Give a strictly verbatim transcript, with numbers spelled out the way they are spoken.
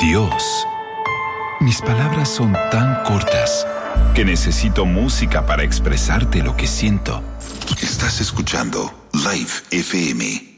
Dios. Mis palabras son tan cortas que necesito música para expresarte lo que siento. Estás escuchando Live F M.